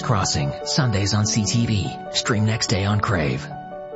Crossing, Sundays on CTV. Stream next day on Crave.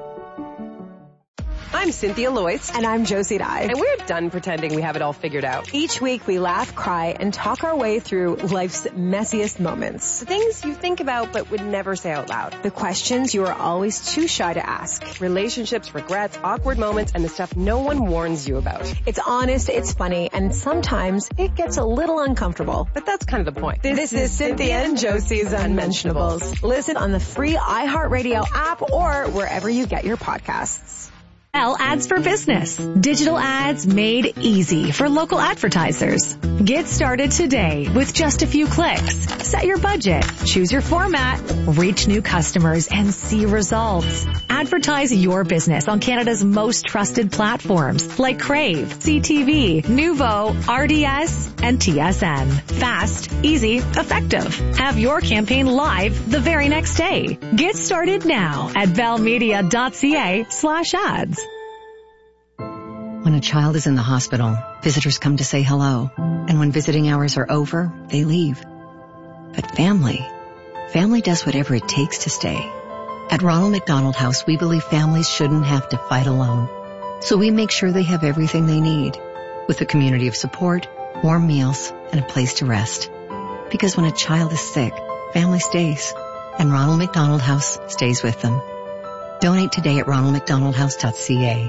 I'm Cynthia Loyce. And I'm Josie Dye. And we're done pretending we have it all figured out. Each week we laugh, cry, and talk our way through life's messiest moments. The things you think about but would never say out loud. The questions you are always too shy to ask. Relationships, regrets, awkward moments, and the stuff no one warns you about. It's honest, it's funny, and sometimes it gets a little uncomfortable. But that's kind of the point. This is Cynthia and Josie's Unmentionables. Listen on the free iHeartRadio app or wherever you get your podcasts. Ads for Business. Digital ads made easy for local advertisers. Get started today with just a few clicks. Set your budget, choose your format, reach new customers, and see results. Advertise your business on Canada's most trusted platforms like Crave, CTV, Nuvo, RDS, and TSN. Fast, easy, effective. Have your campaign live the very next day. Get started now at bellmedia.ca/ads. When a child is in the hospital, visitors come to say hello. And when visiting hours are over, they leave. But family does whatever it takes to stay. At Ronald McDonald House, we believe families shouldn't have to fight alone. So we make sure they have everything they need, with a community of support, warm meals, and a place to rest. Because when a child is sick, family stays. And Ronald McDonald House stays with them. Donate today at ronaldmcdonaldhouse.ca.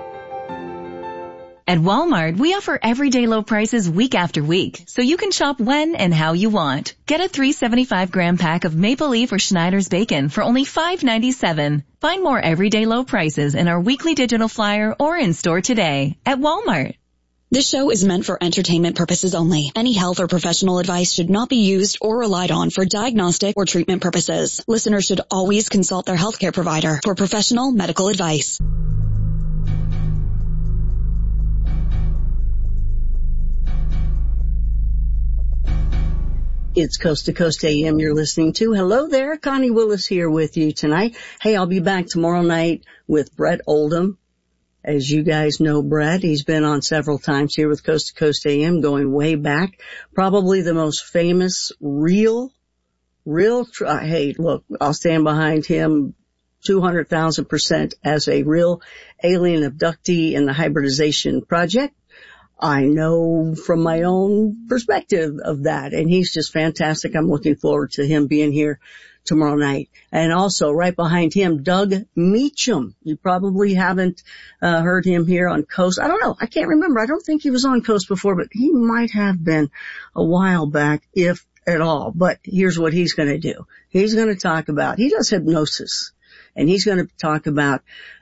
At Walmart, we offer everyday low prices week after week, so you can shop when and how you want. Get a 375-gram pack of Maple Leaf or Schneider's bacon for only $5.97. Find more everyday low prices in our weekly digital flyer or in-store today at Walmart. This show is meant for entertainment purposes only. Any health or professional advice should not be used or relied on for diagnostic or treatment purposes. Listeners should always consult their healthcare provider for professional medical advice. It's Coast to Coast AM you're listening to. Hello there, Connie Willis here with you tonight. Hey, I'll be back tomorrow night with Brett Oldham. As you guys know Brett, he's been on several times here with Coast to Coast AM going way back. Probably the most famous hey, look, I'll stand behind him 200,000% as a real alien abductee in the hybridization project. I know from my own perspective of that, and he's just fantastic. I'm looking forward to him being here tomorrow night. And also right behind him, Doug Meacham. You probably haven't heard him here on Coast. I don't know. I can't remember. I don't think he was on Coast before, but he might have been a while back, if at all. But here's what he's going to do. He's going to talk about, he does hypnosis, and he's going to talk about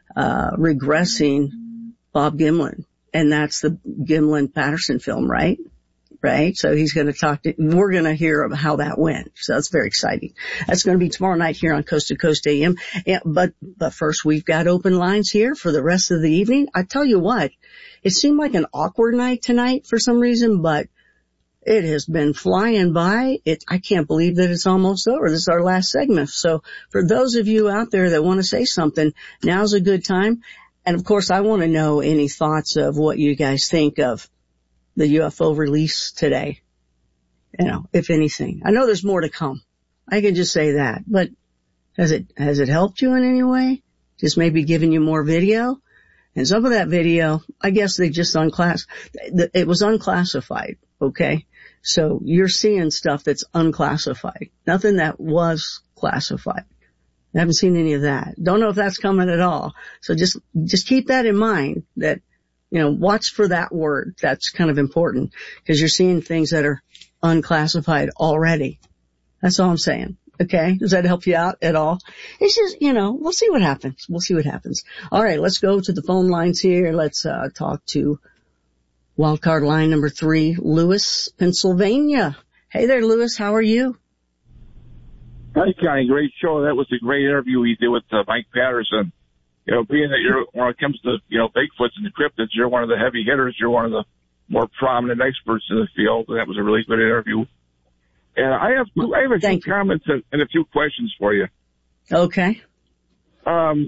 regressing Bob Gimlin. And that's the Gimlin-Patterson film, right? Right? So he's going to we're going to hear about how that went. So that's very exciting. That's going to be tomorrow night here on Coast to Coast AM. But first we've got open lines here for the rest of the evening. I tell you what, it seemed like an awkward night tonight for some reason, but it has been flying by. I can't believe that it's almost over. This is our last segment. So for those of you out there that want to say something, now's a good time. And of course, I want to know any thoughts of what you guys think of the UFO release today. You know, if anything. I know there's more to come. I can just say that. But has it helped you in any way? Just maybe giving you more video? And some of that video, I guess they just it was unclassified, okay? So you're seeing stuff that's unclassified. Nothing that was classified. I haven't seen any of that. Don't know if that's coming at all. So just keep that in mind that, you know, watch for that word. That's kind of important because you're seeing things that are unclassified already. That's all I'm saying. Okay. Does that help you out at all? It's just, you know, we'll see what happens. All right. Let's go to the phone lines here. Let's, talk to wildcard line number 3, Lewis, Pennsylvania. Hey there, Lewis. How are you? Hi, Connie. Great show. That was a great interview he did with Mike Patterson. You know, being that when it comes to, you know, Bigfoots and the cryptids, you're one of the heavy hitters. You're one of the more prominent experts in the field. And that was a really good interview. And I have a few comments and a few questions for you. Okay. There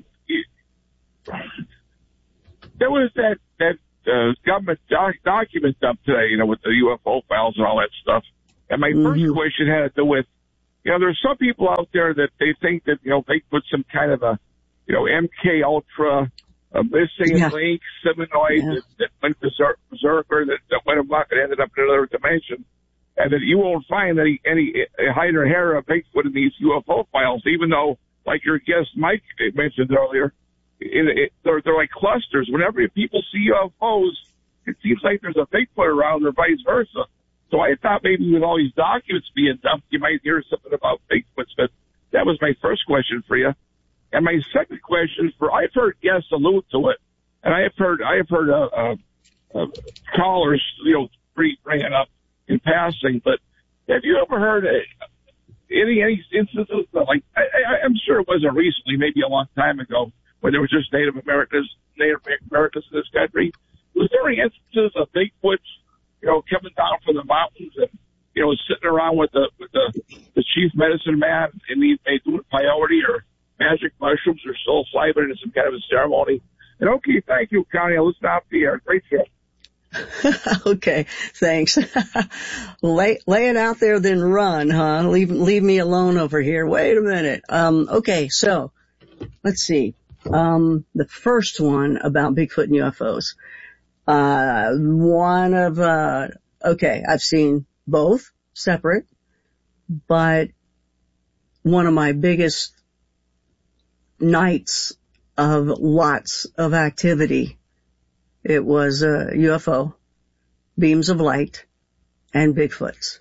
was that government document up today, you know, with the UFO files and all that stuff. And my first question had to do with there's some people out there that they think that, Bigfoot's some kind of a, MK Ultra, missing link, Seminoid that went berserker, that went amok and ended up in another dimension. And that you won't find any hide or hair of Bigfoot in these UFO files, even though, like your guest Mike mentioned earlier, they're like clusters. Whenever people see UFOs, it seems like there's a Bigfoot around or vice versa. So I thought maybe with all these documents being dumped, you might hear something about Bigfoots. But that was my first question for you. And my second question I've heard guests allude to it, and I have heard callers, bring it up in passing. But have you ever heard any instances like I'm sure it wasn't recently, maybe a long time ago, when there was just Native Americans in this country? Was there any instances of Bigfoots, coming down from the mountains and, sitting around with the chief medicine man and they do peyote or magic mushrooms or psilocybin in some kind of a ceremony? And okay, thank you, Connie. I'll listen out the air. Great show. Okay, thanks. Lay it out there, then run, huh? Leave me alone over here. Wait a minute. Okay, so let's see. The first one about Bigfoot and UFOs. I've seen both separate, but one of my biggest nights of lots of activity, it was a UFO, beams of light, and Bigfoots.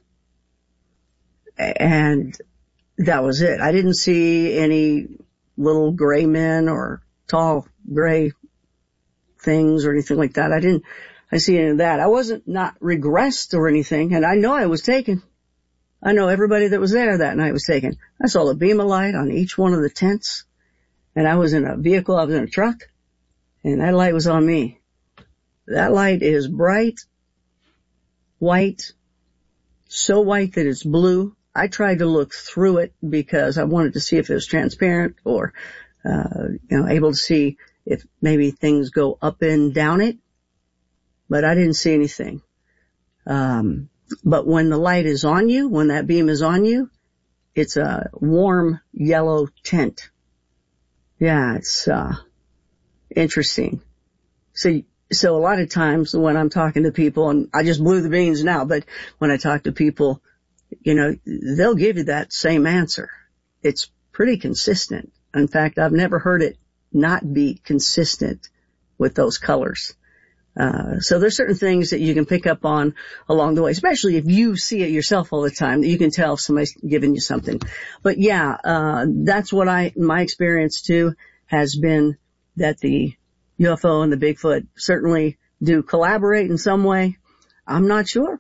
And that was it. I didn't see any little gray men or tall gray things or anything like that. I see any of that. I wasn't not regressed or anything, and I know I was taken. I know everybody that was there that night was taken. I saw a beam of light on each one of the tents, and I was in a vehicle, I was in a truck, and that light was on me. That light is bright, white, so white that it's blue. I tried to look through it because I wanted to see if it was transparent or, able to see if maybe things go up and down it. But I didn't see anything. But when the light is on you, when that beam is on you, it's a warm yellow tint. Yeah, it's, interesting. So a lot of times when I'm talking to people, and I just blew the beans now, but when I talk to people, they'll give you that same answer. It's pretty consistent. In fact, I've never heard it not be consistent with those colors. So there's certain things that you can pick up on along the way, especially if you see it yourself all the time, that you can tell if somebody's giving you something. But yeah, that's what my experience too has been, that the UFO and the Bigfoot certainly do collaborate in some way. I'm not sure.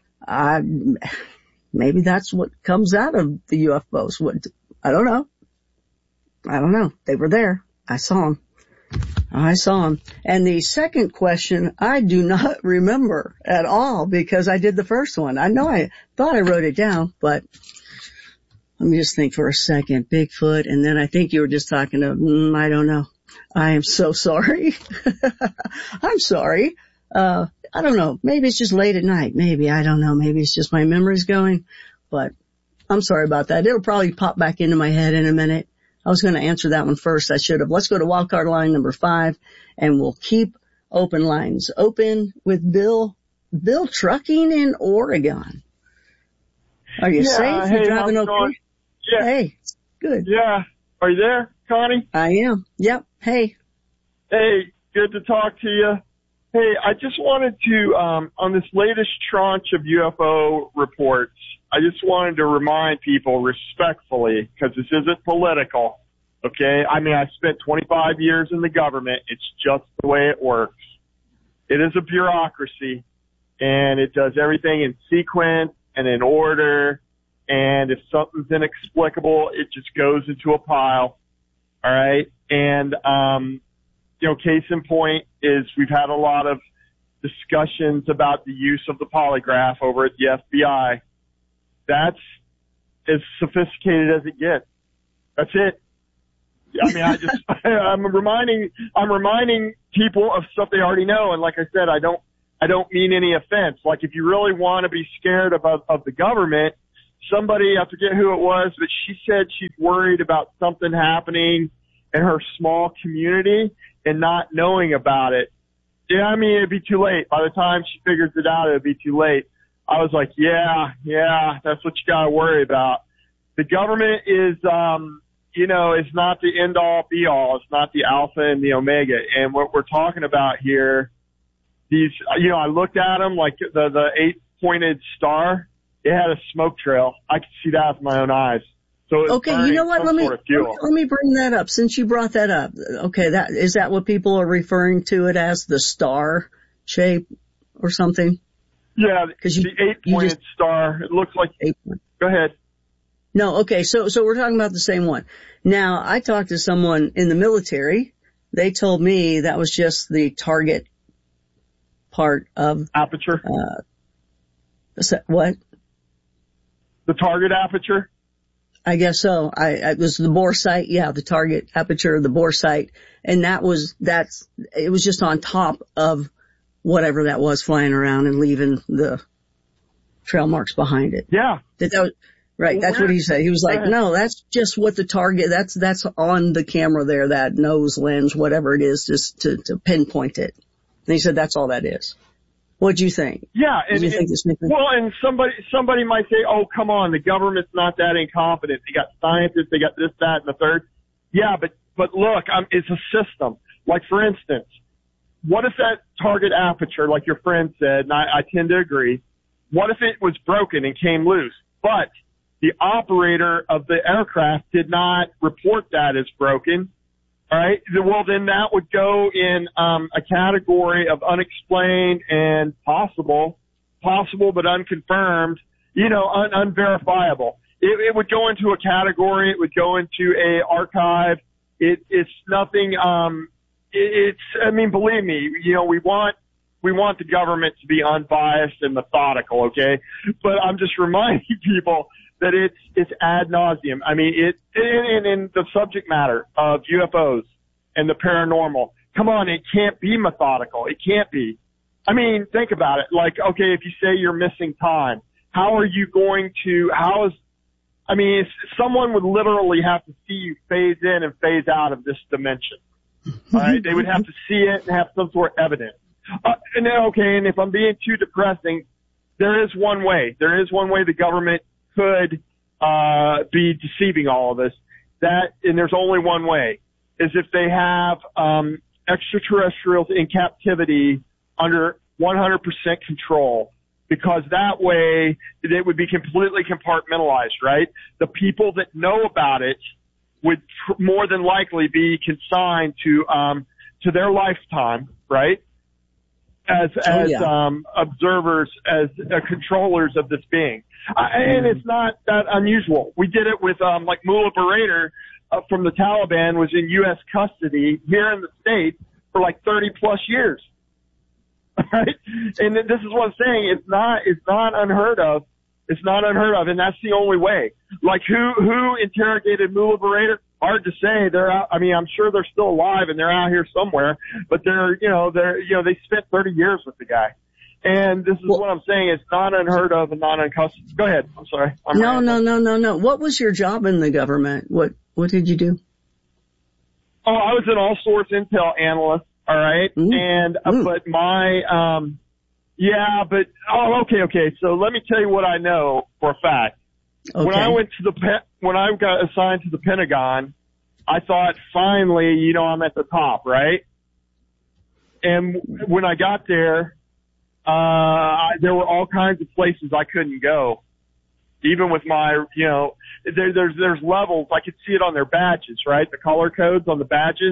Maybe that's what comes out of the UFOs. I don't know. They were there. I saw them. And the second question, I do not remember at all because I did the first one. I know I thought I wrote it down, but let me just think for a second. Bigfoot, and then I think you were just talking to, I don't know. I am so sorry. I'm sorry. I don't know. Maybe it's just late at night. Maybe, I don't know. Maybe it's just my memory's going, but I'm sorry about that. It'll probably pop back into my head in a minute. I was going to answer that one first. I should have. Let's go to wildcard line number 5, and we'll keep open lines open with Bill trucking in Oregon. Are you safe? You driving okay? Yeah. Hey, good. Yeah. Are you there, Connie? I am. Yep. Hey. Hey, good to talk to you. Hey, I just wanted to, on this latest tranche of UFO reports, I just wanted to remind people respectfully, because this isn't political, okay? I mean, I spent 25 years in the government. It's just the way it works. It is a bureaucracy, and it does everything in sequence and in order, and if something's inexplicable, it just goes into a pile, all right? And, case in point is we've had a lot of discussions about the use of the polygraph over at the FBI. That's as sophisticated as it gets. That's it. I mean, I'm reminding people of stuff they already know. And like I said, I don't mean any offense. Like if you really want to be scared of the government, somebody, I forget who it was, but she said she's worried about something happening in her small community and not knowing about it. Yeah, I mean, it'd be too late. By the time she figures it out, it'd be too late. I was like, yeah, that's what you gotta worry about. The government is, is not the end all be all. It's not the alpha and the omega. And what we're talking about here, these, I looked at them like the 8-pointed star. It had a smoke trail. I could see that with my own eyes. So okay, you know what? Let me bring that up since you brought that up. Okay, is that what people are referring to it as, the star shape or something? Yeah, the 8-pointed star. It looks like 8. Go ahead. No, okay, so we're talking about the same one. Now, I talked to someone in the military. They told me that was just the target part of aperture. What? The target aperture? I guess so. It was the bore sight. Yeah, the target aperture of the bore sight. And it was just on top of whatever that was flying around and leaving the trail marks behind it. Yeah. Right. That's what he said. He was like, no, that's just what the target, that's on the camera there, that nose, lens, whatever it is, just to pinpoint it. And he said, that's all that is. What'd you think? Yeah. And somebody might say, oh, come on, the government's not that incompetent. They got scientists, they got this, that, and the third. Yeah, but look, it's a system. Like, for instance, what if that target aperture, like your friend said, and I tend to agree, what if it was broken and came loose, but the operator of the aircraft did not report that as broken? All right. Well, then that would go in a category of unexplained and possible but unconfirmed, unverifiable. It would go into a category. It would go into a archive. It's nothing. Believe me, we want the government to be unbiased and methodical. Okay. But I'm just reminding people that it's ad nauseum. I mean, in the subject matter of UFOs and the paranormal. Come on, it can't be methodical. It can't be. I mean, think about it. Like, okay, if you say you're missing time, how are you going to, someone would literally have to see you phase in and phase out of this dimension. All right. They would have to see it and have some sort of evidence. And if I'm being too depressing, there is one way. There is one way the government could be deceiving all of us. And there's only one way, is if they have extraterrestrials in captivity under 100% control, because that way it would be completely compartmentalized, right? The people that know about it would more than likely be consigned to their lifetime, right? As observers, as controllers of this being. And it's not that unusual. We did it with, Mullah Barater from the Taliban was in U.S. custody here in the States for 30 plus years. Right? And this is what I'm saying. It's not unheard of. It's not unheard of. And that's the only way. Like who interrogated Mullah Barater? Hard to say. They're out. I mean, I'm sure they're still alive and they're out here somewhere, but they spent 30 years with the guy. And this is what I'm saying. It's not unheard of and not unaccustomed. Go ahead. I'm sorry. No. What was your job in the government? What did you do? Oh, I was an all source intel analyst. All right. And, but my, okay. So let me tell you what I know for a fact. Okay. When I got assigned to the Pentagon, I thought finally, I'm at the top, right? And when I got there, there were all kinds of places I couldn't go. Even with my, there's levels. I could see it on their badges, right? The color codes on the badges.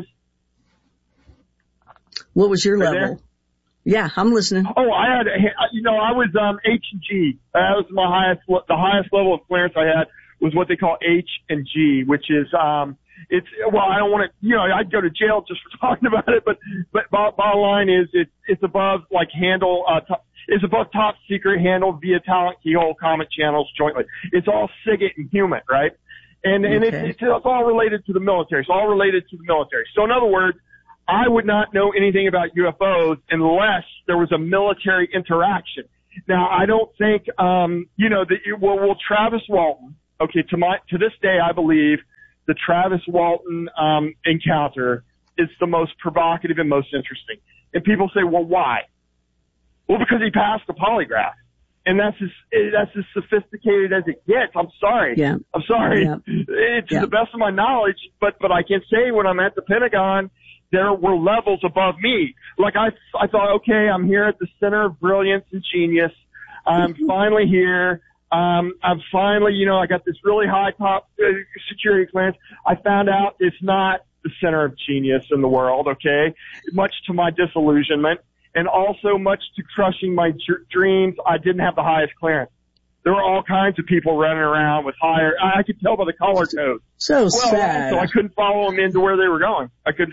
What was your level? There? Yeah, I'm listening. Oh, I was H and G. That was the highest level of clearance I had was what they call H and G, which is I don't want to, I'd go to jail just for talking about it, but bottom line is it's above it's above top secret, handled via talent keyhole comet channels jointly. It's all SIGINT and HUMINT, right? And it's all related to the military. It's all related to the military. So in other words, I would not know anything about UFOs unless there was a military interaction. Now, I don't think, well, Travis Walton, okay, to this day, I believe the Travis Walton, encounter is the most provocative and most interesting. And people say, well, why? Well, because he passed the polygraph. And that's as sophisticated as it gets. I'm sorry. Yeah. I'm sorry. Yeah. It's to the best of my knowledge, but I can say when I'm at the Pentagon, there were levels above me. Like I thought, okay, I'm here at the center of brilliance and genius. I'm finally here. I'm finally, I got this really high top security clearance. I found out it's not the center of genius in the world, okay? Much to my disillusionment. And also much to crushing my dreams, I didn't have the highest clearance. There were all kinds of people running around with higher, I could tell by the color code. So sad. So I couldn't follow them into where they were going.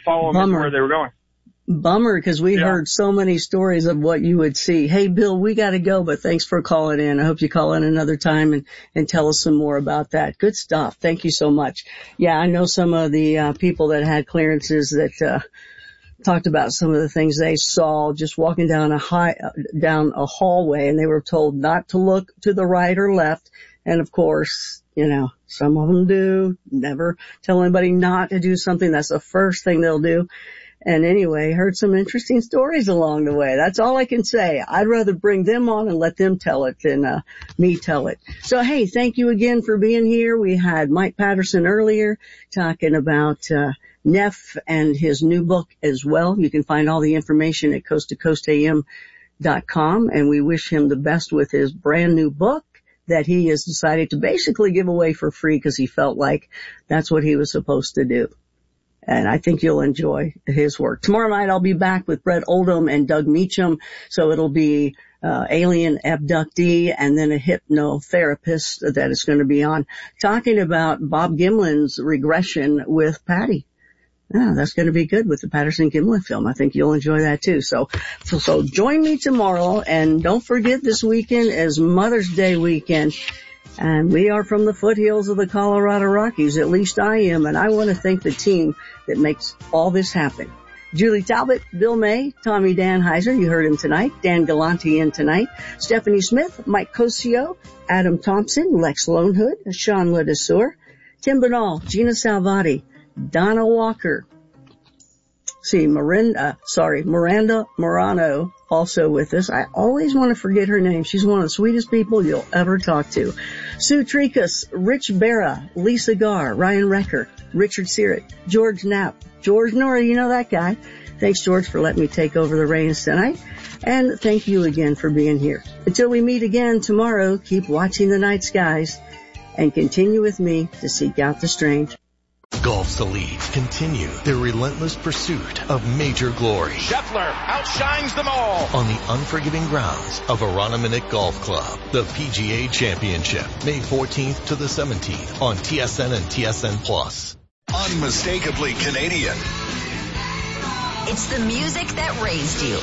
Bummer, because we heard so many stories of what you would see. Hey, Bill, we got to go, but thanks for calling in. I hope you call in another time and tell us some more about that. Good stuff. Thank you so much. Yeah, I know some of the people that had clearances that talked about some of the things they saw just walking down a hallway, and they were told not to look to the right or left. And of course, some of them do. Never tell anybody not to do something. That's the first thing they'll do. And anyway, heard some interesting stories along the way. That's all I can say. I'd rather bring them on and let them tell it than me tell it. So hey, thank you again for being here. We had Mike Patterson earlier talking about Neff and his new book as well. You can find all the information at coasttocoastam.com, and we wish him the best with his brand new book that he has decided to basically give away for free because he felt like that's what he was supposed to do. And I think you'll enjoy his work. Tomorrow night I'll be back with Brett Oldham and Doug Meacham, so it'll be alien abductee and then a hypnotherapist that is going to be on talking about Bob Gimlin's regression with Patty. Yeah, that's going to be good with the Patterson-Gimlin film. I think you'll enjoy that too. So join me tomorrow, and don't forget this weekend is Mother's Day weekend, and we are from the foothills of the Colorado Rockies. At least I am, and I want to thank the team that makes all this happen. Julie Talbot, Bill May, Tommy Danheiser, you heard him tonight, Dan Galante in tonight, Stephanie Smith, Mike Cosio, Adam Thompson, Lex Lonehood, Sean Ledesur, Tim Bernal, Gina Salvati, Donna Walker. Miranda Morano also with us. I always want to forget her name. She's one of the sweetest people you'll ever talk to. Sue Trikas, Rich Barra, Lisa Garr, Ryan Recker, Richard Searett, George Knapp, George Nora, you know that guy. Thanks, George, for letting me take over the reins tonight. And thank you again for being here. Until we meet again tomorrow, keep watching the night skies and continue with me to seek out the strange. Golf's elite continue their relentless pursuit of major glory. Scheffler outshines them all on the unforgiving grounds of Aranaminute Golf Club. The PGA Championship, May 14th to the 17th on TSN and TSN Plus. Unmistakably Canadian. It's the music that raised you.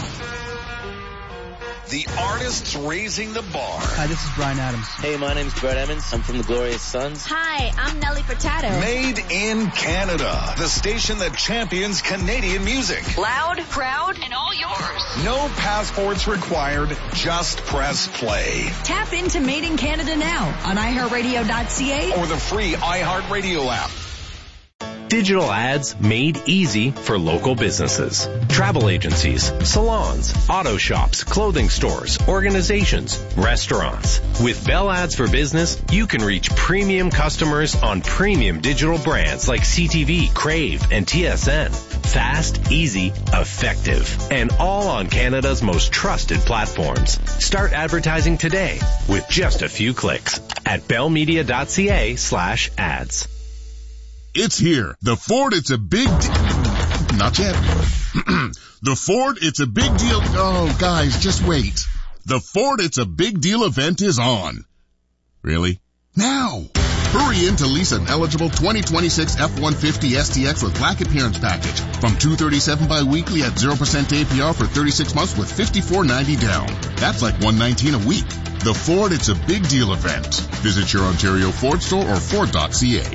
The artists raising the bar. Hi, this is Bryan Adams. Hey, my name's Brett Emmons. I'm from the Glorious Sons. Hi, I'm Nelly Furtado. Made in Canada. The station that champions Canadian music. Loud, proud, and all yours. No passports required. Just press play. Tap into Made in Canada now on iHeartRadio.ca or the free iHeartRadio app. Digital ads made easy for local businesses. Travel agencies, salons, auto shops, clothing stores, organizations, restaurants. With Bell Ads for Business, you can reach premium customers on premium digital brands like CTV, Crave, and TSN. Fast, easy, effective, and all on Canada's most trusted platforms. Start advertising today with just a few clicks at bellmedia.ca/ads. It's here. The Ford, it's a big not yet. The Ford, it's a big deal. Oh, guys, just wait. The Ford, it's a big deal event is on. Really? Now. Hurry in to lease an eligible 2026 F-150 STX with black appearance package from $237 bi-weekly at 0% APR for 36 months with $54.90 down. That's like $119 a week. The Ford, it's a big deal event. Visit your Ontario Ford store or Ford.ca.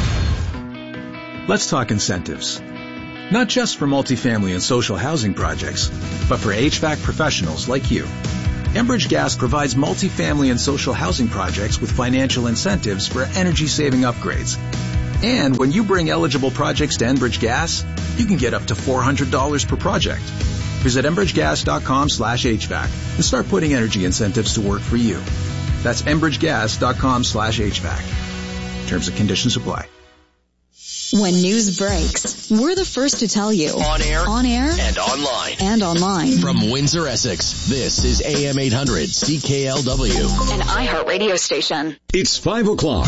Let's talk incentives. Not just for multifamily and social housing projects, but for HVAC professionals like you. Enbridge Gas provides multifamily and social housing projects with financial incentives for energy-saving upgrades. And when you bring eligible projects to Enbridge Gas, you can get up to $400 per project. Visit enbridgegas.com/HVAC and start putting energy incentives to work for you. That's enbridgegas.com/HVAC. Terms and conditions apply. When news breaks, we're the first to tell you. On air, and online. From Windsor, Essex, this is AM 800 CKLW. An iHeartRadio station. It's 5 o'clock.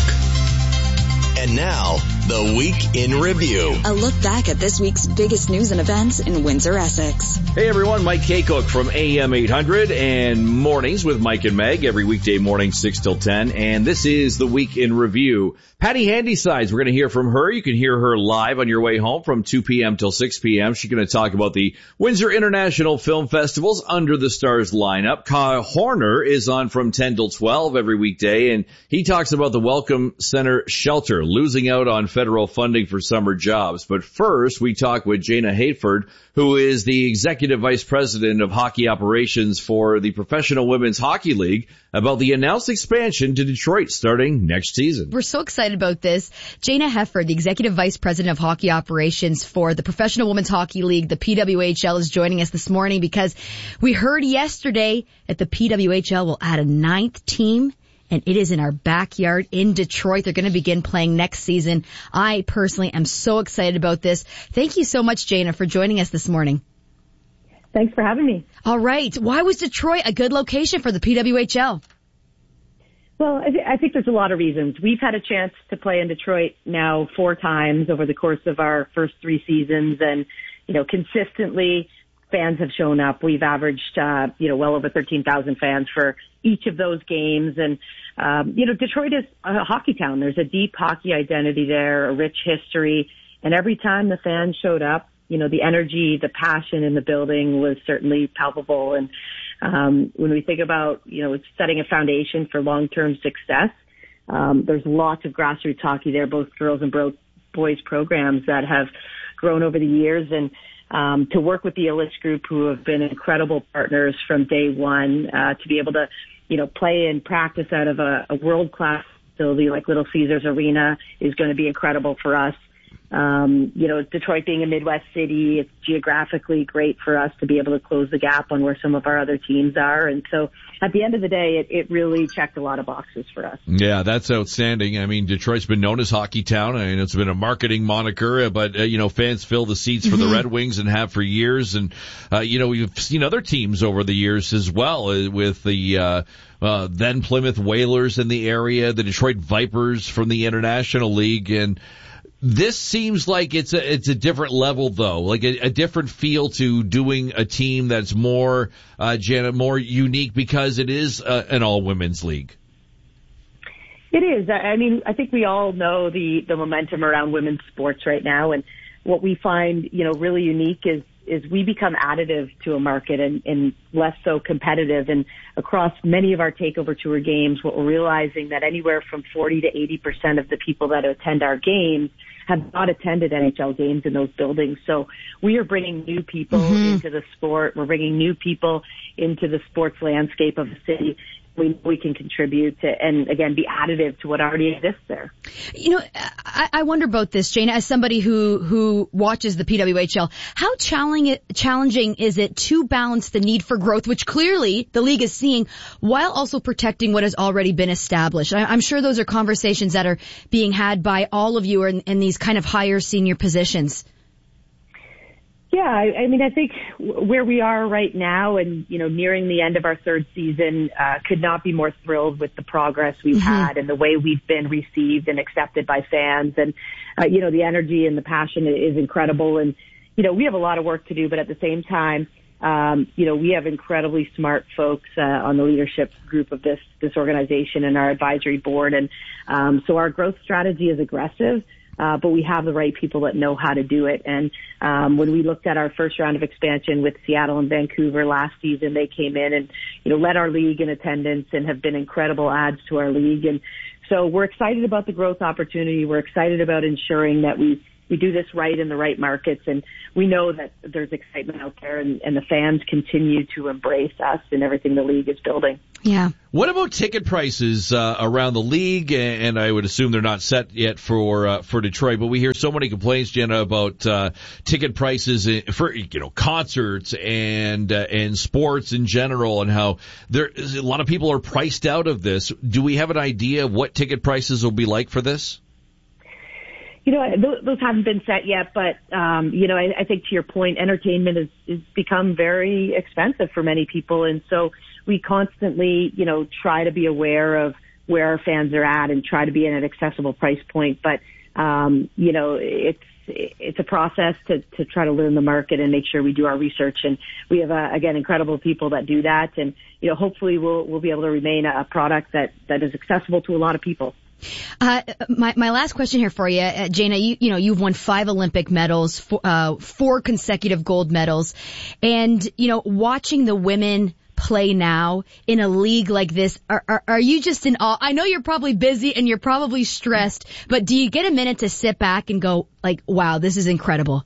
And now, the Week in Review. A look back at this week's biggest news and events in Windsor, Essex. Hey everyone, Mike Kaycook from AM 800 and Mornings with Mike and Meg every weekday morning 6 till 10. And this is the Week in Review. Patty Handysides, we're going to hear from her. You can hear her live on your way home from 2 p.m. till 6 p.m. She's going to talk about the Windsor International Film Festival's Under the Stars lineup. Kyle Horner is on from 10 till 12 every weekday, and he talks about the Welcome Center Shelter losing out on federal funding for summer jobs. But first, we talk with Jana Hayford, who is the Executive Vice President of Hockey Operations for the Professional Women's Hockey League, about the announced expansion to Detroit starting next season. We're so excited about this. Jana Hefford, the Executive Vice President of Hockey Operations for the Professional Women's Hockey League, the PWHL, is joining us this morning because we heard yesterday that the PWHL will add a 9th team, and it is in our backyard in Detroit. They're going to begin playing next season. I personally am so excited about this. Thank you so much, Jana, for joining us this morning. Thanks for having me. All right. Why was Detroit a good location for the PWHL? Well, I think there's a lot of reasons. We've had a chance to play in Detroit now 4 times over the course of our first 3 seasons, and, consistently fans have shown up. We've averaged, well over 13,000 fans for each of those games. And, Detroit is a hockey town. There's a deep hockey identity there, a rich history. And every time the fans showed up, the energy, the passion in the building was certainly palpable. And when we think about, it's setting a foundation for long-term success, there's lots of grassroots hockey there, both girls and boys programs that have grown over the years. And to work with the Illich Group, who have been incredible partners from day one, to be able to, play and practice out of a world-class facility like Little Caesars Arena is going to be incredible for us. Detroit being a Midwest city, it's geographically great for us to be able to close the gap on where some of our other teams are. And so at the end of the day, it really checked a lot of boxes for us. Yeah, that's outstanding. I mean, Detroit's been known as Hockey Town. I mean, it's been a marketing moniker, but, fans fill the seats for the Red Wings and have for years. And, we've seen other teams over the years as well with the, then Plymouth Whalers in the area, the Detroit Vipers from the International League. And this seems like it's a different level, though, like a different feel to doing a team that's more, Janet, more unique because it is an all-women's league. It is. I mean, I think we all know the momentum around women's sports right now, and what we find, really unique is we become additive to a market and less so competitive. And across many of our takeover tour games, what we're realizing that anywhere from 40 to 80% of the people that attend our games have not attended NHL games in those buildings. So we are bringing new people into the sport. We're bringing new people into the sports landscape of the city. We can contribute to, and again, be additive to what already exists there. I wonder about this, Jana, as somebody who watches the PWHL, how challenging is it to balance the need for growth, which clearly the league is seeing, while also protecting what has already been established? I'm sure those are conversations that are being had by all of you in these kind of higher senior positions. Yeah, I mean, I think where we are right now and, nearing the end of our 3rd season, could not be more thrilled with the progress we've had and the way we've been received and accepted by fans. And, the energy and the passion is incredible. And, we have a lot of work to do, but at the same time, we have incredibly smart folks on the leadership group of this organization and our advisory board. And so our growth strategy is aggressive. But we have the right people that know how to do it. And when we looked at our first round of expansion with Seattle and Vancouver last season, they came in and, led our league in attendance and have been incredible adds to our league. And so we're excited about the growth opportunity. We're excited about ensuring that we we do this right in the right markets, and we know that there's excitement out there, and the fans continue to embrace us and everything the league is building. Yeah. What about ticket prices around the league? And I would assume they're not set yet for Detroit, but we hear so many complaints, Jenna, about ticket prices for concerts and sports in general, and how a lot of people are priced out of this. Do we have an idea of what ticket prices will be like for this? Those haven't been set yet, but, I think to your point, entertainment is become very expensive for many people. And so we constantly, try to be aware of where our fans are at and try to be at an accessible price point. But, it's a process to try to learn the market and make sure we do our research. And we have, again, incredible people that do that. And, hopefully we'll be able to remain a product that is accessible to a lot of people. My last question here for you, Jayna, you've won 5 Olympic medals, 4 consecutive gold medals, and, watching the women play now in a league like this, are you just in awe? I know you're probably busy and you're probably stressed, but do you get a minute to sit back and go like, wow, this is incredible?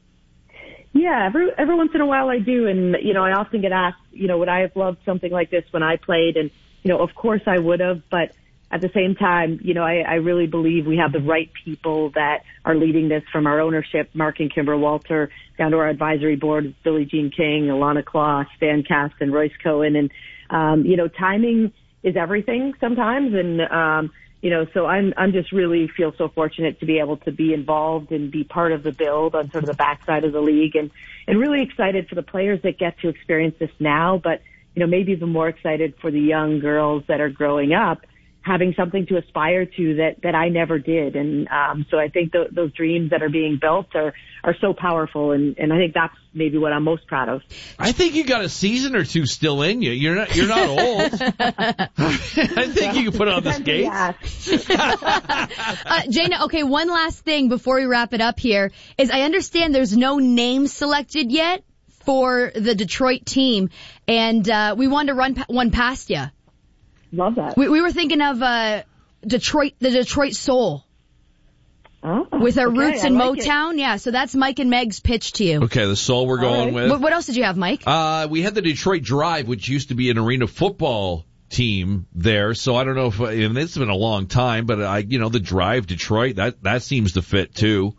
Yeah, every once in a while I do. And, I often get asked, would I have loved something like this when I played? And, of course I would have, but at the same time, I really believe we have the right people that are leading this, from our ownership, Mark and Kimber Walter, down to our advisory board, Billie Jean King, Alana Kloss, Stan Cast, and Royce Cohen. And, timing is everything sometimes. And, so I'm just really feel so fortunate to be able to be involved and be part of the build on sort of the backside of the league, and really excited for the players that get to experience this now. But, maybe even more excited for the young girls that are growing up, having something to aspire to that I never did. And so I think those dreams that are being built are so powerful, and I think that's maybe what I'm most proud of. I think you got a season or two still in you. You're not old. I think you can put on the skates. Jayna, okay, one last thing before we wrap it up here is I understand there's no name selected yet for the Detroit team, and we wanted to run one past you. Love that. We were thinking of the Detroit Soul. Oh, with our roots in like Motown. Yeah, so that's Mike and Meg's pitch to you. Okay, the Soul we're going with. What else did you have, Mike? We had the Detroit Drive, which used to be an arena football team there. So I don't know if it's been a long time, but the Drive Detroit, that seems to fit too.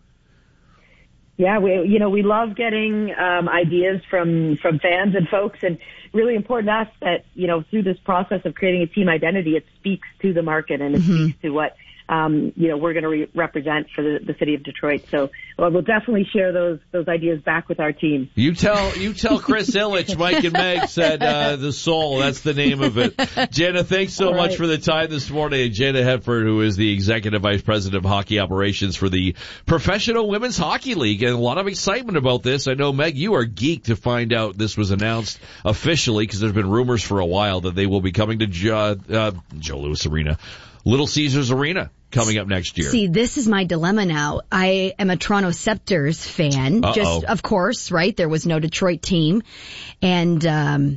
Yeah, we love getting ideas from fans and folks, and really important to us that, through this process of creating a team identity, it speaks to the market and it speaks to what, we're going to represent for the city of Detroit. So we'll definitely share those ideas back with our team. You tell Chris Ilitch, Mike and Meg said, the Soul, that's the name of it. Jayna, thanks so much for the time this morning. Jayna Hefford, who is the Executive Vice President of Hockey Operations for the Professional Women's Hockey League, and a lot of excitement about this. I know, Meg, you are geeked to find out this was announced officially, because there's been rumors for a while that they will be coming to Joe Louis Arena. Little Caesars Arena coming up next year. See, this is my dilemma now. I am a Toronto Scepters fan. Just, of course, right? There was no Detroit team. And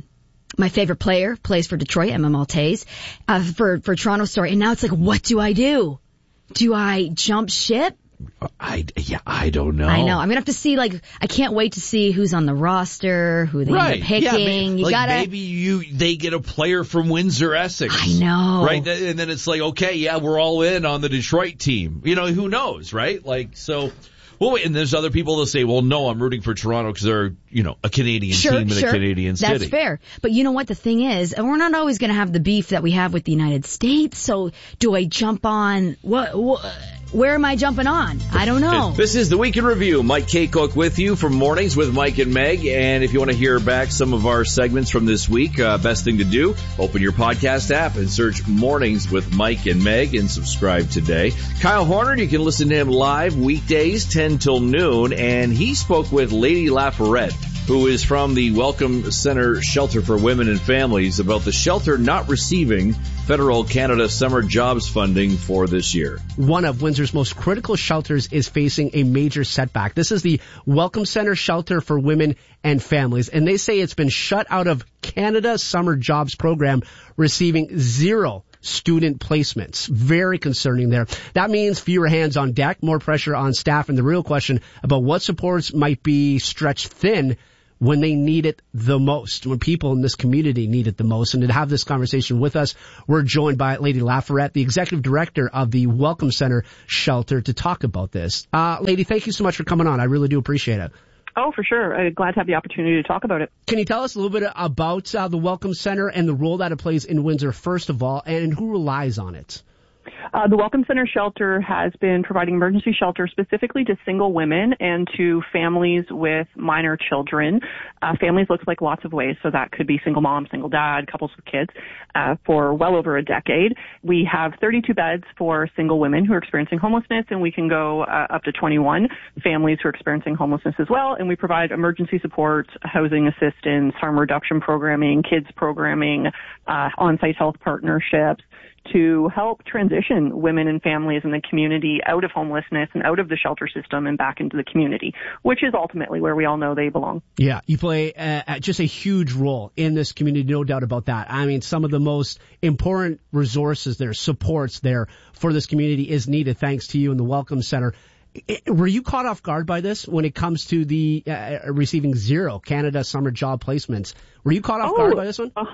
my favorite player plays for Detroit, Emma Maltese, for Toronto Story. And now it's like, what do I do? Do I jump ship? I don't know. I know. I'm gonna have to see. I can't wait to see who's on the roster, who they end up picking. Yeah, maybe they get a player from Windsor Essex. I know, right? And then it's like, okay, yeah, we're all in on the Detroit team. Who knows, right? So. Well, wait, and there's other people that say, well, no, I'm rooting for Toronto because they're, a Canadian team in a Canadian city. That's fair. But you know what the thing is? We're not always going to have the beef that we have with the United States. So do I jump on? Where am I jumping on? I don't know. This is the Week in Review. Mike Kaycook with you from Mornings with Mike and Meg. And if you want to hear back some of our segments from this week, best thing to do, open your podcast app and search Mornings with Mike and Meg and subscribe today. Kyle Horner, you can listen to him live weekdays 10 till noon. And he spoke with Lady Laforet, who is from the Welcome Center Shelter for Women and Families, about the shelter not receiving federal Canada Summer Jobs funding for this year. One of Windsor's most critical shelters is facing a major setback. This is the Welcome Center Shelter for Women and Families, and they say it's been shut out of Canada Summer Jobs Program, receiving 0 student placements. Very concerning there. That means fewer hands on deck, more pressure on staff, and the real question about what supports might be stretched thin when they need it the most, when people in this community need it the most. And to have this conversation with us, we're joined by Lady Laforet, the executive director of the Welcome Center Shelter, to talk about this. Lady, thank you so much for coming on. I really do appreciate it. Oh, for sure. I'm glad to have the opportunity to talk about it. Can you tell us a little bit about the Welcome Center and the role that it plays in Windsor, first of all, and who relies on it? The Welcome Center Shelter has been providing emergency shelter specifically to single women and to families with minor children. Families looks like lots of ways, so that could be single mom, single dad, couples with kids, for well over a decade. We have 32 beds for single women who are experiencing homelessness, and we can go up to 21 families who are experiencing homelessness as well. And we provide emergency support, housing assistance, harm reduction programming, kids programming, on-site health partnerships, to help transition women and families in the community out of homelessness and out of the shelter system and back into the community, which is ultimately where we all know they belong. Yeah, you play just a huge role in this community, no doubt about that. I mean, some of the most important resources there, supports there for this community is needed thanks to you and the Welcome Center. Were you caught off guard by this when it comes to the receiving zero Canada Summer Job Placements? Were you caught off guard by this one? 100%.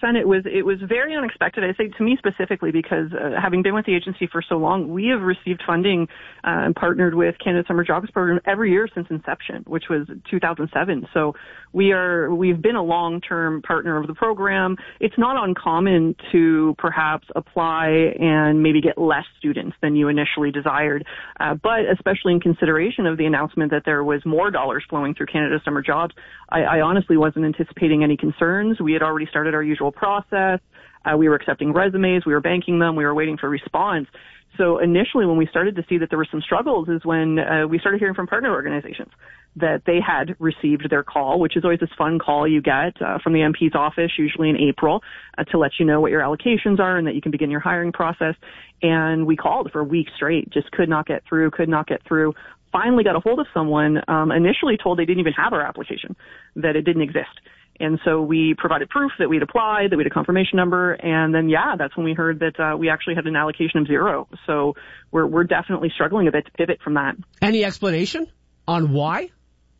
It was very unexpected. I say to me specifically because having been with the agency for so long, we have received funding and partnered with Canada Summer Jobs Program every year since inception, which was 2007. So we've been a long-term partner of the program. It's not uncommon to perhaps apply and maybe get less students than you initially desired, but especially in consideration of the announcement that there was more dollars flowing through Canada Summer Jobs, I honestly wasn't anticipating any concerns. We had already started our usual process. We were accepting resumes. We were banking them. We were waiting for response. So initially when we started to see that there were some struggles is when we started hearing from partner organizations that they had received their call, which is always this fun call you get from the MP's office, usually in April, to let you know what your allocations are and that you can begin your hiring process. And we called for a week straight, just could not get through. Finally got a hold of someone, initially told they didn't even have our application, that it didn't exist. And so we provided proof that we'd applied, that we had a confirmation number, and then, that's when we heard that we actually had an allocation of zero. So we're definitely struggling a bit to pivot from that. Any explanation on why?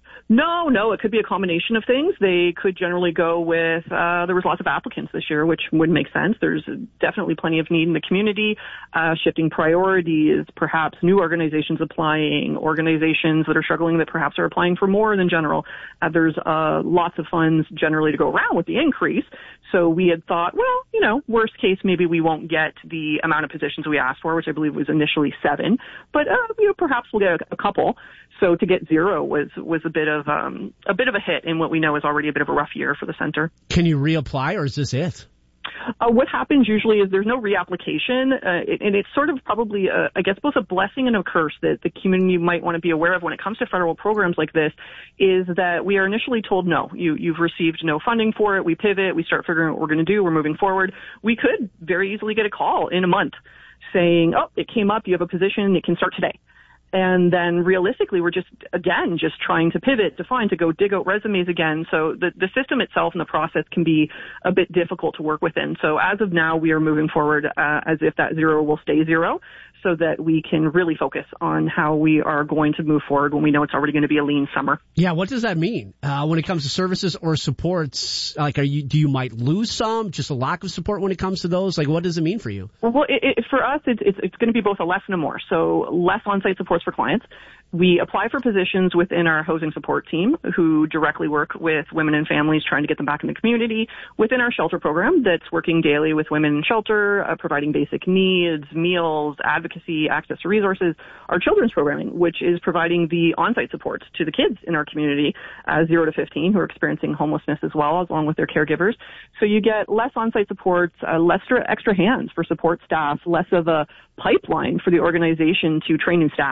No, it could be a combination of things. They could generally go with, there was lots of applicants this year, which would make sense. There's definitely plenty of need in the community, shifting priorities, perhaps new organizations applying, organizations that are struggling that perhaps are applying for more than general. There's lots of funds generally to go around with the increase. So we had thought, worst case, maybe we won't get the amount of positions we asked for, which I believe was initially 7, but, perhaps we'll get a couple. So to get zero was a bit of a hit in what we know is already a bit of a rough year for the center. Can you reapply, or is this it? What happens usually is there's no reapplication, and it's sort of probably, I guess, both a blessing and a curse that the community might want to be aware of when it comes to federal programs like this, is that we are initially told, no, you've received no funding for it. We pivot, we start figuring out what we're going to do, we're moving forward. We could very easily get a call in a month saying, oh, it came up, you have a position, it can start today. And then realistically, we're just trying to pivot, to go dig out resumes again. So the system itself and the process can be a bit difficult to work within. So as of now, we are moving forward as if that zero will stay zero, so that we can really focus on how we are going to move forward when we know it's already going to be a lean summer. Yeah, what does that mean when it comes to services or supports? Like, do you might lose some, just a lack of support when it comes to those? Like, what does it mean for you? Well, for us, it's going to be both a less and a more. So less on-site supports for clients. We apply for positions within our housing support team who directly work with women and families trying to get them back in the community, within our shelter program that's working daily with women in shelter, providing basic needs, meals, advocacy, access to resources, our children's programming, which is providing the on-site support to the kids in our community, 0 to 15, who are experiencing homelessness as well, along with their caregivers. So you get less on-site supports, less extra hands for support staff, less of a pipeline for the organization to train new staff.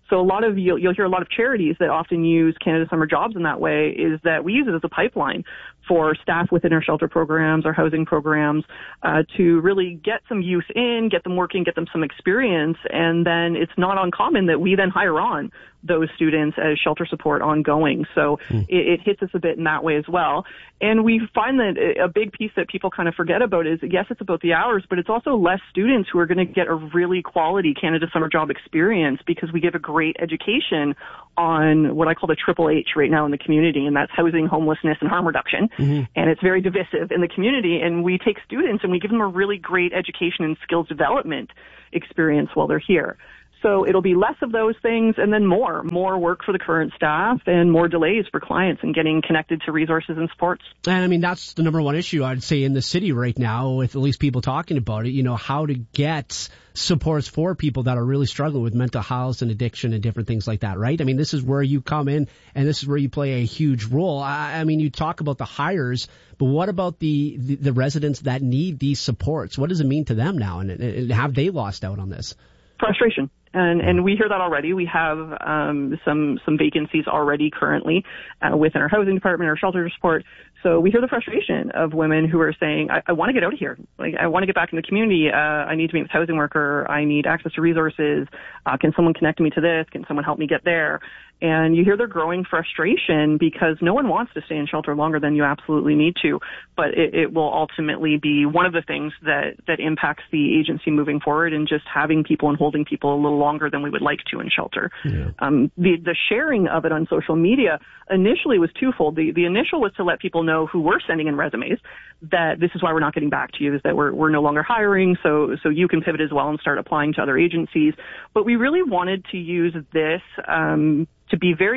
So you'll hear a lot of charities that often use Canada Summer Jobs in that way, is that we use it as a pipeline for staff within our shelter programs, our housing programs, to really get some youth in, get them working, get them some experience, and then it's not uncommon that we then hire on those students as shelter support ongoing. So it hits us a bit in that way as well. And we find that a big piece that people kind of forget about is, yes, it's about the hours, but it's also less students who are going to get a really quality Canada Summer Job experience, because we give a great education on what I call the triple H right now in the community, and that's housing, homelessness, and harm reduction. And it's very divisive in the community, and we take students and we give them a really great education and skills development experience while they're here. So it'll be less of those things, and then more work for the current staff and more delays for clients in getting connected to resources and supports. And I mean, that's the number one issue I'd say in the city right now, with at least people talking about it, how to get supports for people that are really struggling with mental health and addiction and different things like that, right? I mean, this is where you come in and this is where you play a huge role. I mean, you talk about the hires, but what about the residents that need these supports? What does it mean to them now? And have they lost out on this? Frustration. And we hear that already. We have some vacancies already currently within our housing department, our shelter support. So we hear the frustration of women who are saying, I want to get out of here. Like, I want to get back in the community. I need to meet with a housing worker. I need access to resources. Can someone connect me to this? Can someone help me get there? And you hear their growing frustration because no one wants to stay in shelter longer than you absolutely need to. But it will ultimately be one of the things that impacts the agency moving forward, and just having people and holding people a little longer than we would like to in shelter. Yeah. The sharing of it on social media initially was twofold. The initial was to let people know who were sending in resumes that this is why we're not getting back to you, is that we're no longer hiring, so you can pivot as well and start applying to other agencies. But we really wanted to use this to be very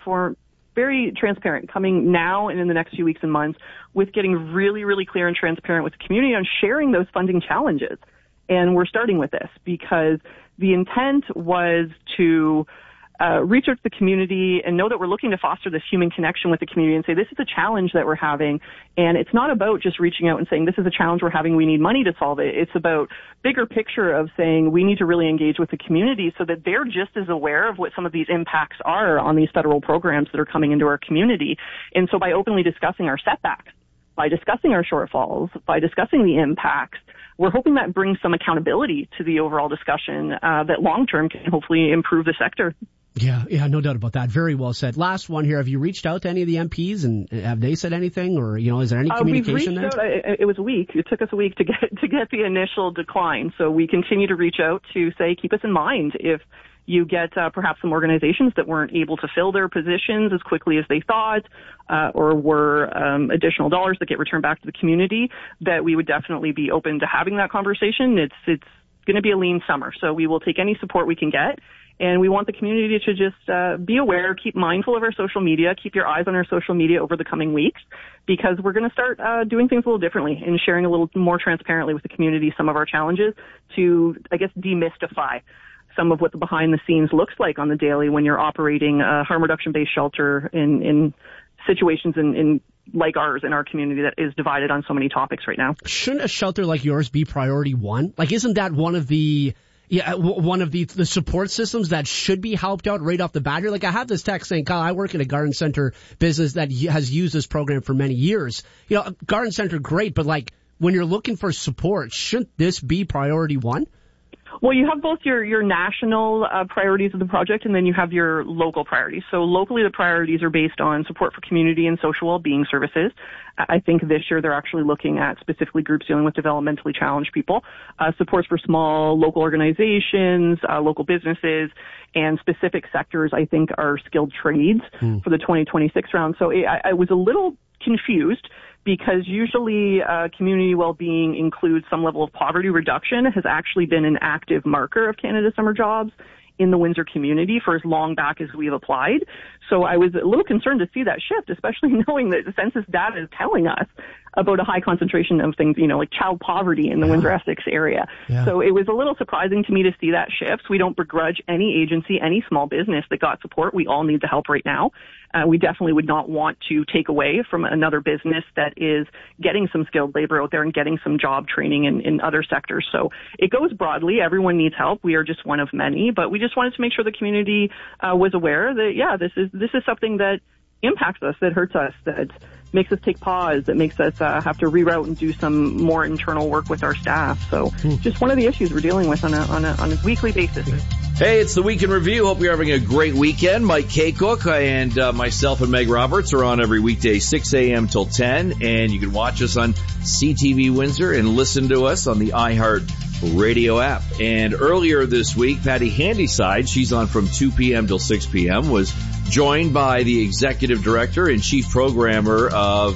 transparent coming now and in the next few weeks and months, with getting really, really clear and transparent with the community on sharing those funding challenges. And we're starting with this because the intent was to reach out to the community and know that we're looking to foster this human connection with the community and say, this is a challenge that we're having. And it's not about just reaching out and saying, this is a challenge we're having, we need money to solve it. It's about bigger picture of saying we need to really engage with the community so that they're just as aware of what some of these impacts are on these federal programs that are coming into our community. And so by openly discussing our setbacks, by discussing our shortfalls, by discussing the impacts, we're hoping that brings some accountability to the overall discussion that long-term can hopefully improve the sector. Yeah, no doubt about that. Very well said. Last one here. Have you reached out to any of the MPs and have they said anything, or is there any communication there? We've reached out. It was a week. It took us a week to get the initial decline. So we continue to reach out to say, keep us in mind if you get perhaps some organizations that weren't able to fill their positions as quickly as they thought, or were additional dollars that get returned back to the community, that we would definitely be open to having that conversation. It's going to be a lean summer, so we will take any support we can get. And we want the community to just be aware, keep mindful of our social media, keep your eyes on our social media over the coming weeks, because we're going to start doing things a little differently and sharing a little more transparently with the community some of our challenges to, I guess, demystify some of what the behind the scenes looks like on the daily when you're operating a harm reduction based shelter in situations in like ours in our community that is divided on so many topics right now. Shouldn't a shelter like yours be priority one? Like, isn't that one of the support systems that should be helped out right off the bat here? Like, I have this text saying, Kyle, I work in a garden center business that has used this program for many years. Garden center, great, but like, when you're looking for support, shouldn't this be priority one? Well, you have both your national priorities of the project, and then you have your local priorities. So locally, the priorities are based on support for community and social well-being services. I think this year they're actually looking at specifically groups dealing with developmentally challenged people, supports for small local organizations, local businesses, and specific sectors, I think, are skilled trades for the 2026 round. So I was a little confused, because usually community well-being includes some level of poverty reduction, has actually been an active marker of Canada Summer Jobs in the Windsor community for as long back as we've applied. So I was a little concerned to see that shift, especially knowing that the census data is telling us about a high concentration of things, like child poverty in the Windsor-Essex area. Yeah. So it was a little surprising to me to see that shift. We don't begrudge any agency, any small business that got support. We all need the help right now. We definitely would not want to take away from another business that is getting some skilled labor out there and getting some job training in other sectors. So it goes broadly. Everyone needs help. We are just one of many, but we just wanted to make sure the community was aware that, this is something that impacts us, that hurts us, that makes us take pause, that makes us have to reroute and do some more internal work with our staff. So just one of the issues we're dealing with on a weekly basis. Hey, it's the Week in Review. Hope you're having a great weekend. Mike Kaycook and myself and Meg Roberts are on every weekday 6 a.m. till 10, and you can watch us on CTV Windsor and listen to us on the iHeart Radio app. And earlier this week, Patty Handyside, she's on from 2 p.m. till 6 p.m., was joined by the executive director and chief programmer of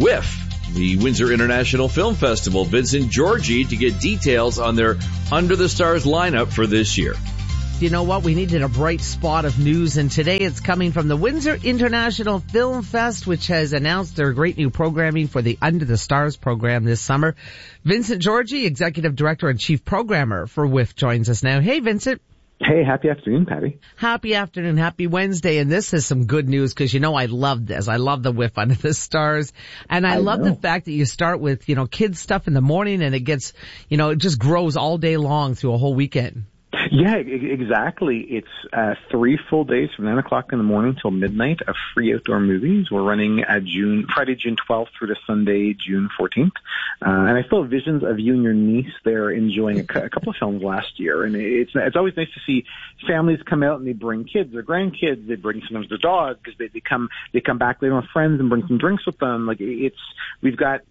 WIFF, the Windsor International Film Festival, Vincent Georgie, to get details on their Under the Stars lineup for this year. You know what? We needed a bright spot of news, and today it's coming from the Windsor International Film Fest, which has announced their great new programming for the Under the Stars program this summer. Vincent Georgie, Executive Director and Chief Programmer for WIFF, joins us now. Hey, Vincent. Hey, happy afternoon, Patty. Happy afternoon, happy Wednesday, and this is some good news because I love this. I love the WIFF Under the Stars, and I love the fact that you start with, kids stuff in the morning and it gets, it just grows all day long through a whole weekend. Yeah, exactly. It's 3 full days from 9 o'clock in the morning till midnight of free outdoor movies. We're running Friday, June 12th through to Sunday, June 14th. And I still have visions of you and your niece there enjoying a couple of films last year. And it's always nice to see families come out and they bring kids or grandkids. They bring sometimes their dogs because they come back later with friends and bring some drinks with them. We've got,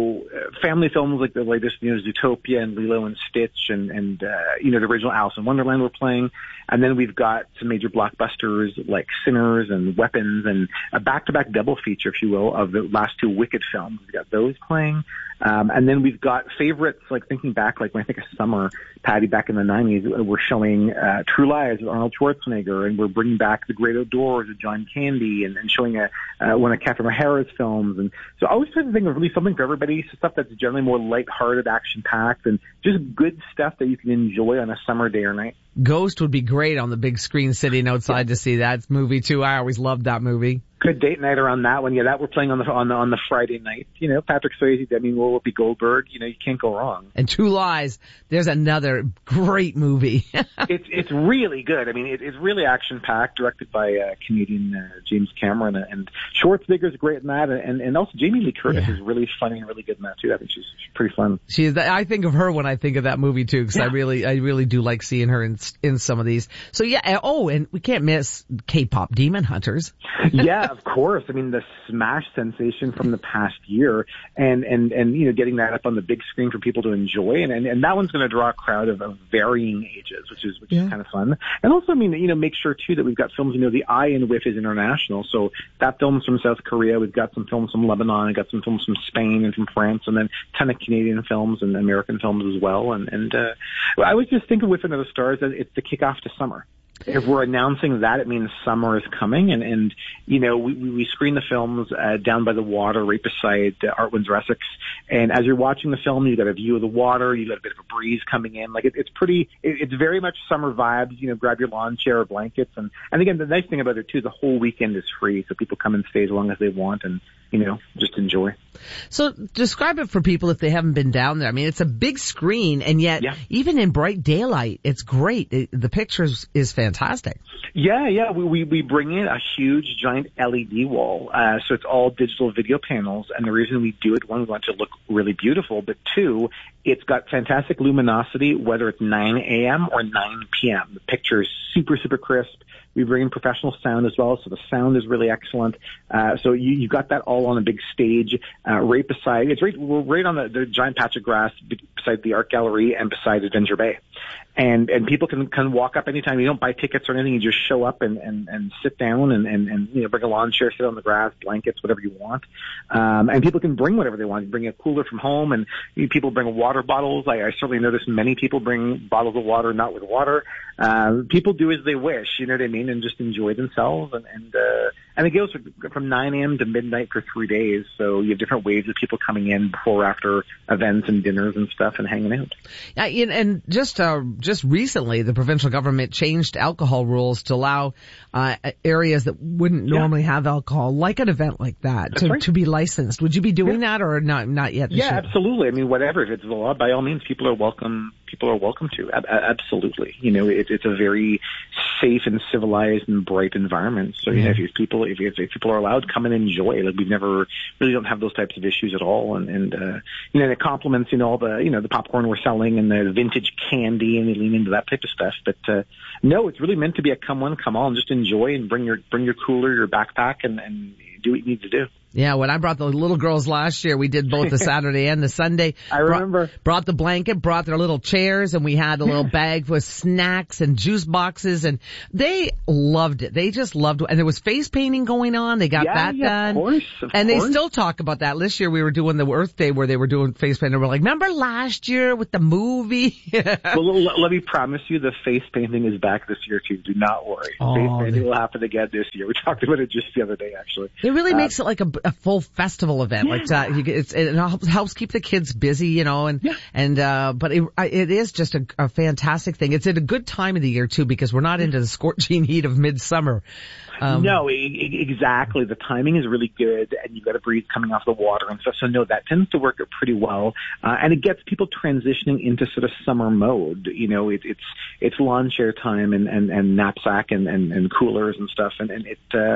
family films like the latest, Zootopia and Lilo and Stitch and the original Alice in Wonderland we're playing. And then we've got some major blockbusters like Sinners and Weapons and a back-to-back double feature, if you will, of the last 2 Wicked films. We've got those playing. And then we've got favorites, like thinking back, like when I think of summer, Patty, back in the 90s, we're showing True Lies with Arnold Schwarzenegger, and we're bringing back The Great Outdoors with John Candy and showing one of Catherine O'Hara's films. And so I always try to think of really something for everybody, stuff that's generally more lighthearted, action-packed, and just good stuff that you can enjoy on a summer day or night. Ghost would be great on the big screen sitting outside to see that movie, too. I always loved that movie. Good date night around that one. Yeah, that we're playing on the Friday night. Patrick Swayze, Demi Moore, Whoopi Goldberg. You can't go wrong. And True Lies, there's another great movie. It's really good. I mean, it's really action packed, directed by Canadian James Cameron, and Schwarzenegger's great in that, and also Jamie Lee Curtis is really funny and really good in that too. I think she's pretty fun. I think of her when I think of that movie too, because I really do like seeing her in some of these. So yeah. Oh, and we can't miss K-pop Demon Hunters. Yeah. Of course. I mean, the smash sensation from the past year and getting that up on the big screen for people to enjoy. And that one's going to draw a crowd of varying ages, which is kind of fun. And also, make sure too that we've got films, the Eye in WIFF is international. So that film's from South Korea. We've got some films from Lebanon. We've got some films from Spain and from France, and then a ton of Canadian films and American films as well. And I always just think of WIFF Under the Stars as it's the kickoff to summer. If we're announcing that, it means summer is coming, and we screen the films down by the water, right beside Art Windsor Essex. And as you're watching the film, you've got a view of the water, you've got a bit of a breeze coming in. It's very much summer vibes. Grab your lawn chair or blankets, and again, the nice thing about it too, the whole weekend is free, so people come and stay as long as they want, and just enjoy. So describe it for people if they haven't been down there. I mean, it's a big screen, and yet even in bright daylight, it's great. The pictures is fantastic. Yeah. We bring in a huge, giant LED wall. So it's all digital video panels. And the reason we do it, one, we want it to look really beautiful, but two, it's got fantastic luminosity, whether it's 9 a.m. or 9 p.m. The picture is super, super crisp. We bring in professional sound as well, so the sound is really excellent. So you got that all on a big stage, right beside. We're right on the giant patch of grass beside the art gallery and beside Adventure Bay. And people can walk up anytime. You don't buy tickets or anything. You just show up and sit down and bring a lawn chair, sit on the grass, blankets, whatever you want. And people can bring whatever they want. You bring a cooler from home, and people bring water bottles. I certainly noticed many people bring bottles of water, not with water. People do as they wish, you know what I mean, and just enjoy themselves. And And it goes from 9 a.m. to midnight for 3 days. So you have different waves of people coming in before, after events and dinners and stuff and hanging out. And just recently, the provincial government changed alcohol rules to allow areas that wouldn't normally have alcohol, like an event like that, to be licensed. Would you be doing that or not yet? Yeah, absolutely. I mean, whatever. If it's the law, by all means, people are welcome to. Absolutely. You know, it's a very safe and civilized and bright environment. So, you know, if people are allowed, come and enjoy. Like, we've never really don't have those types of issues at all. And you know, it complements, you know, all the, you know, the popcorn we're selling and the vintage candy, and they lean into that type of stuff. But, no, it's really meant to be a come one, come all, and just enjoy and bring your cooler, your backpack, and do what you need to do. Yeah, when I brought the little girls last year, we did both the Saturday and the Sunday. I remember. Brought the blanket, brought their little chairs, and we had a little bag with snacks and juice boxes, and they loved it. They just loved it. And there was face painting going on. They got that done. Of course. They still talk about that. This year we were doing the Earth Day where they were doing face painting. We're like, remember last year with the movie? Well, let me promise you, the face painting is back this year too. Do not worry. Face painting will happen again this year. We talked about it just the other day, actually. It really makes it like a full festival event. Like that. It helps keep the kids busy, you know, but it is just a fantastic thing. It's at a good time of the year too, because we're not into the scorching heat of midsummer. No, exactly. The timing is really good, and you've got a breeze coming off the water and stuff. So no, that tends to work out pretty well, and it gets people transitioning into sort of summer mode. You know, it's lawn chair time and knapsack and coolers and stuff, and it's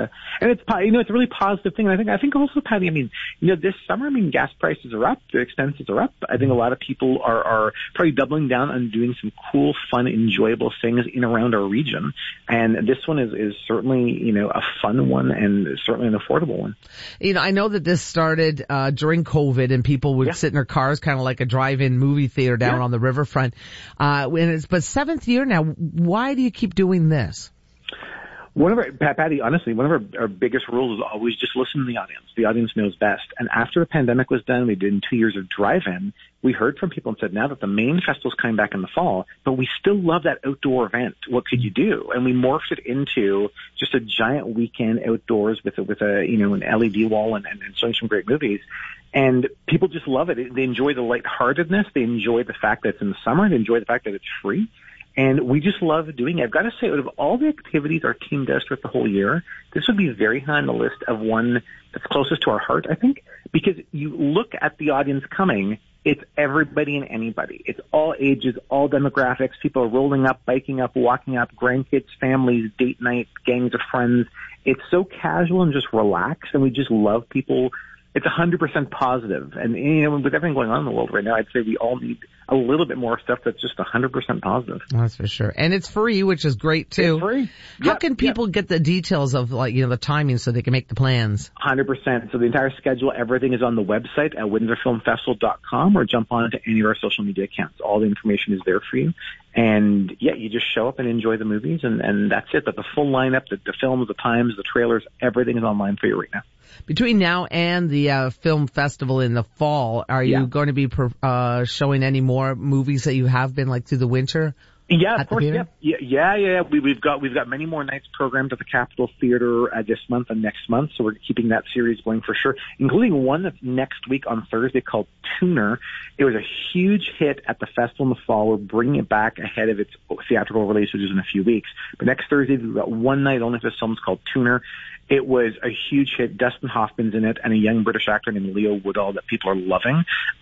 you know, it's a really positive thing. And I think also, Patty, I mean, you know, this summer, I mean, gas prices are up, the expenses are up. I think a lot of people are probably doubling down on doing some cool, fun, enjoyable things in around our region, and this one is certainly, you know, a fun one and certainly an affordable one. You know, I know that this started during COVID, and people would sit in their cars, kind of like a drive-in movie theater down on the riverfront. But seventh year now. Why do you keep doing this? Patty, honestly, one of our biggest rules is always just listen to the audience. The audience knows best. And after the pandemic was done, we did 2 years of drive-in. We heard from people and said, now that the main festival's coming back in the fall, but we still love that outdoor event. What could you do? And we morphed it into just a giant weekend outdoors with a you know, an LED wall and showing some great movies. And people just love it. They enjoy the lightheartedness. They enjoy the fact that it's in the summer. They enjoy the fact that it's free. And we just love doing it. I've got to say, out of all the activities our team does throughout the whole year, this would be very high on the list of one that's closest to our heart, I think, because you look at the audience coming, it's everybody and anybody. It's all ages, all demographics. People are rolling up, biking up, walking up, grandkids, families, date night, gangs of friends. It's so casual and just relaxed, and we just love people. It's 100% positive. And, you know, with everything going on in the world right now, I'd say we all need a little bit more stuff that's just 100% positive. That's for sure. And it's free, which is great too. It's free. How can people get the details of, like, you know, the timing so they can make the plans? 100%. So the entire schedule, everything is on the website at windsorfilmfestival.com, or jump on to any of our social media accounts. All the information is there for you. And yeah, you just show up and enjoy the movies, and that's it. But the full lineup, the films, the times, the trailers, everything is online for you right now. Between now and the film festival in the fall, are you going to be showing any more movies that you have been, like, through the winter? Yeah, of course. Yeah. We've got many more nights programmed at the Capitol Theater this month and next month, so we're keeping that series going for sure, including one that's next week on Thursday called Tuner. It was a huge hit at the festival in the fall. We're bringing it back ahead of its theatrical release, which is in a few weeks. But next Thursday, we've got one night only for this film. It's called Tuner. It was a huge hit. Dustin Hoffman's in it, and a young British actor named Leo Woodall that people are loving.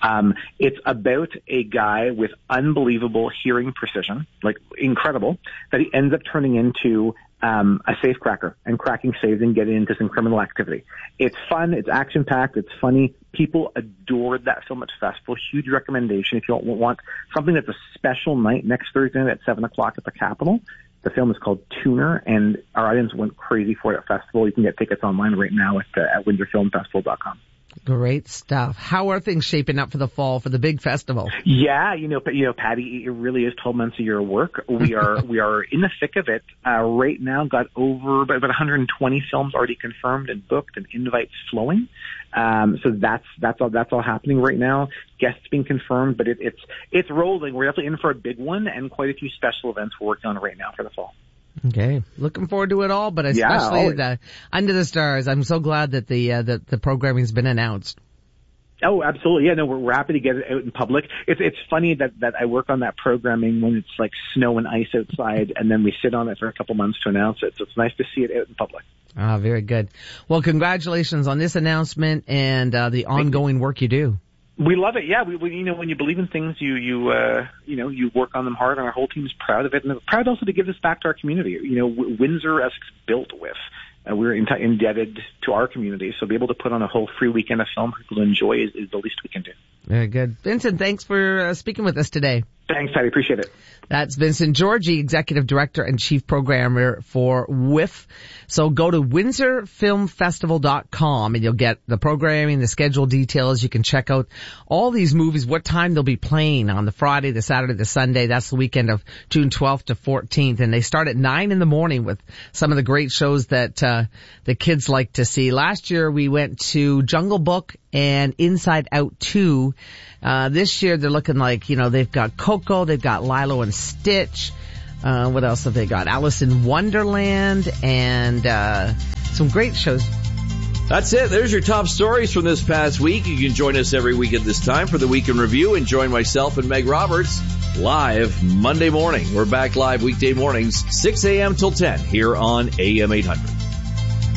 It's about a guy with unbelievable hearing precision, like incredible, that he ends up turning into a safecracker and cracking safes and getting into some criminal activity. It's fun. It's action-packed. It's funny. People adored that film at festival. Huge recommendation. If you want something that's a special night next Thursday night at 7 o'clock at the Capitol, the film is called Tuner, and our audience went crazy for it at festival. You can get tickets online right now at windsorfilmfestival.com. Great stuff. How are things shaping up for the fall, for the big festival? Yeah, you know, Patty, it really is 12 months a year of work. We are in the thick of it right now. Got over about 120 films already confirmed and booked, and invites flowing. So that's all happening right now. Guests being confirmed, but it's rolling. We're definitely in for a big one, and quite a few special events we're working on right now for the fall. Okay. Looking forward to it all, but especially the Under the Stars. I'm so glad that the programming's been announced. Oh, absolutely. Yeah, no, we're happy to get it out in public. It's funny that I work on that programming when it's like snow and ice outside, and then we sit on it for a couple months to announce it. So it's nice to see it out in public. Ah, very good. Well, congratulations on this announcement and the ongoing work you do. We love it. Yeah, we when you believe in things, you work on them hard, and our whole team is proud of it, and proud also to give this back to our community. Windsor Essex built with. We're indebted to our community, so be able to put on a whole free weekend of film for people to enjoy is the least we can do. Very good. Vincent, thanks for speaking with us today. Thanks, Patty. Appreciate it. That's Vincent Georgie, Executive Director and Chief Programmer for WIF. So go to windsorfilmfestival.com and you'll get the programming, the schedule details. You can check out all these movies, what time they'll be playing on the Friday, the Saturday, the Sunday. That's the weekend of June 12th to 14th. And they start at 9 in the morning with some of the great shows that the kids like to see. Last year we went to Jungle Book and Inside Out 2. This year they're looking like, they've got Coco, they've got Lilo and Stitch. What else have they got? Alice in Wonderland and some great shows. That's it. There's your top stories from this past week. You can join us every week at this time for the Week in Review and join myself and Meg Roberts live Monday morning. We're back live weekday mornings, 6 a.m. till 10 here on AM 800.